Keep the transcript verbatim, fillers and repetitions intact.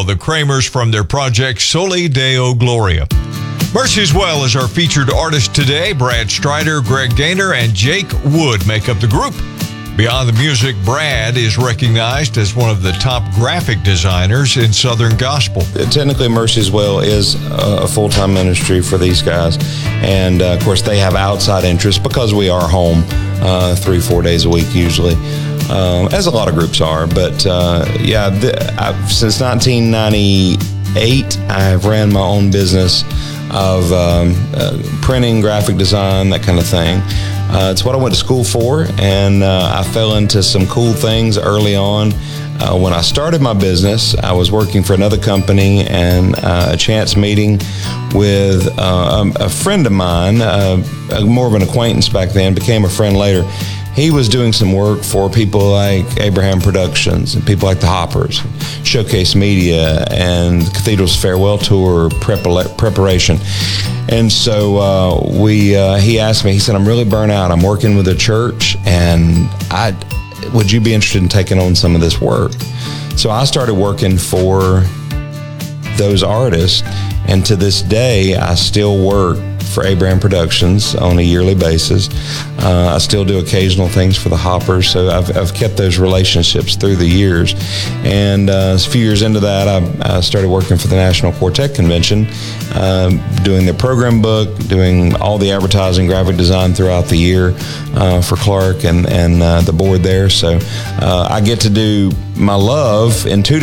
the Kramers from their project Soli Deo Gloria. Mercy's Well is our featured artist today. Brad Strider, Greg Gaynor, and Jake Wood make up the group. Beyond the music, Brad is recognized as one of the top graphic designers in Southern Gospel. Technically, Mercy's Well is a full-time ministry for these guys. And, uh, of course, they have outside interests because we are home uh, three, four days a week usually, um, as a lot of groups are. But, uh, yeah, the, I've, since nineteen ninety-eight, I've ran my own business of um, uh, printing, graphic design, that kind of thing. Uh, it's what I went to school for, and uh, I fell into some cool things early on. Uh, when I started my business, I was working for another company, and uh, a chance meeting with uh, a, a friend of mine, uh, more of an acquaintance back then, became a friend later. He was doing some work for people like Abraham Productions and people like the Hoppers, Showcase Media, and Cathedral's Farewell Tour prepara- preparation. And so uh, we, uh, he asked me, he said, I'm really burnt out. I'm working with a church, and I, would you be interested in taking on some of this work? So I started working for those artists, and to this day, I still work for Abraham Productions on a yearly basis. Uh, I still do occasional things for the Hoppers, so I've, I've kept those relationships through the years. And uh, a few years into that, I, I started working for the National Quartet Convention, um, doing the program book, doing all the advertising, graphic design throughout the year uh, for Clark and, and uh, the board there. So uh, I get to do my love in two